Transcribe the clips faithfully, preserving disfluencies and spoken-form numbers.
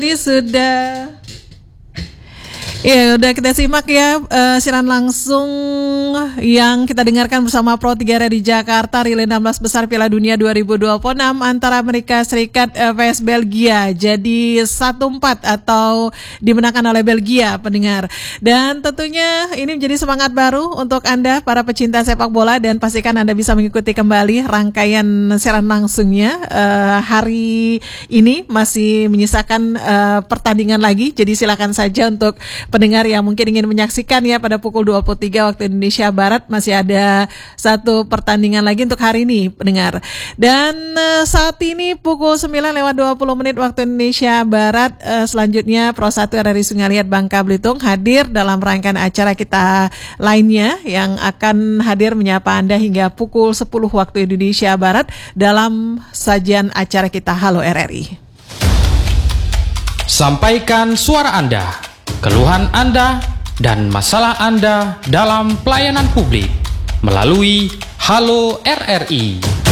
Ini sudah Ya, udah kita simak ya uh, siaran langsung yang kita dengarkan bersama Pro tiga di Jakarta, relay enam belas besar Piala Dunia dua ribu dua puluh enam antara Amerika Serikat uh, vs Belgia. Jadi satu empat atau dimenangkan oleh Belgia, pendengar. Dan tentunya ini menjadi semangat baru untuk Anda para pecinta sepak bola, dan pastikan Anda bisa mengikuti kembali rangkaian siaran langsungnya. Uh, hari ini masih menyisakan uh, pertandingan lagi, jadi silakan saja untuk pendengar yang mungkin ingin menyaksikan ya pada pukul dua puluh tiga waktu Indonesia Barat, masih ada satu pertandingan lagi untuk hari ini, pendengar. Dan uh, saat ini pukul sembilan lewat dua puluh menit waktu Indonesia Barat, uh, selanjutnya Pro satu R R I Sungai Liat Bangka Belitung hadir dalam rangkaian acara kita lainnya yang akan hadir menyapa Anda hingga pukul sepuluh waktu Indonesia Barat dalam sajian acara kita Halo R R I. Sampaikan suara Anda, keluhan Anda, dan masalah Anda dalam pelayanan publik melalui Halo R R I.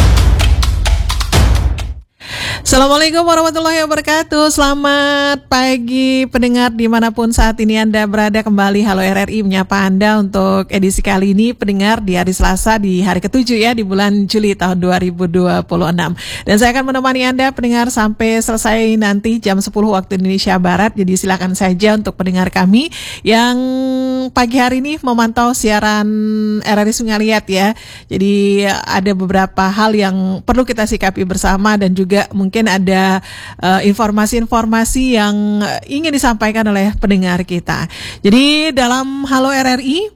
Assalamualaikum warahmatullahi wabarakatuh. Selamat pagi pendengar dimanapun saat ini Anda berada. Kembali Halo R R I menyapa Anda untuk edisi kali ini, pendengar, di hari Selasa di hari ketujuh ya di bulan Juli tahun dua ribu dua puluh enam. Dan saya akan menemani Anda pendengar sampai selesai nanti jam sepuluh waktu Indonesia Barat. Jadi silakan saja untuk pendengar kami yang pagi hari ini memantau siaran R R I Sungai Liat ya. Jadi ada beberapa hal yang perlu kita sikapi bersama, dan juga mungkin ada uh, informasi-informasi yang ingin disampaikan oleh pendengar kita. Jadi dalam Halo R R I,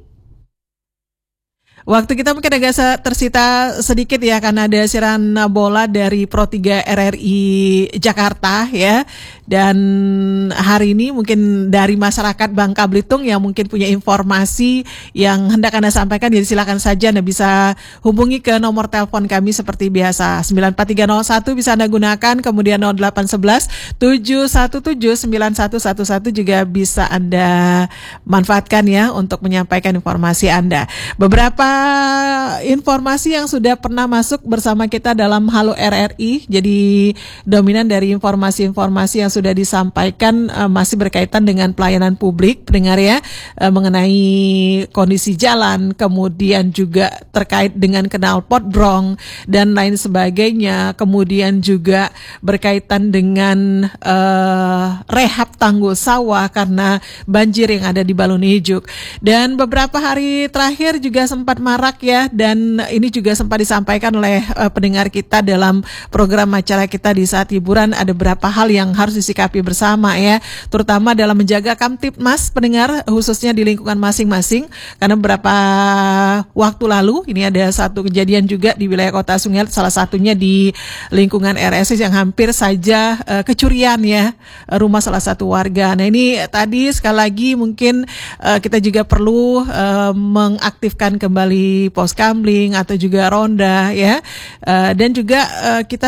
waktu kita mungkin agak tersita sedikit ya, karena ada siaran bola dari Pro tiga R R I Jakarta ya. Dan hari ini mungkin dari masyarakat Bangka Belitung yang mungkin punya informasi yang hendak Anda sampaikan, jadi silakan saja Anda bisa hubungi ke nomor telepon kami seperti biasa. sembilan empat tiga nol satu bisa Anda gunakan, kemudian nol delapan satu satu tujuh satu tujuh sembilan satu satu satu juga bisa Anda manfaatkan ya untuk menyampaikan informasi Anda. Beberapa informasi yang sudah pernah masuk bersama kita dalam Halo R R I, jadi dominan dari informasi-informasi yang sudah disampaikan uh, masih berkaitan dengan pelayanan publik, pendengar ya, uh, mengenai kondisi jalan, kemudian juga terkait dengan knalpot brong dan lain sebagainya, kemudian juga berkaitan dengan uh, rehab tanggul sawah karena banjir yang ada di Balun Ijuk. Dan beberapa hari terakhir juga sempat marak ya, dan ini juga sempat disampaikan oleh uh, pendengar kita dalam program acara kita di saat hiburan. Ada beberapa hal yang harus disikapi bersama ya, terutama dalam menjaga Kamtipmas, pendengar, khususnya di lingkungan masing-masing, karena beberapa waktu lalu ini ada satu kejadian juga di wilayah Kota Sungai, salah satunya di lingkungan R S S yang hampir saja uh, kecurian ya rumah salah satu warga. Nah ini tadi sekali lagi mungkin uh, kita juga perlu uh, mengaktifkan kembali pos kamling atau juga ronda ya, uh, dan juga uh, kita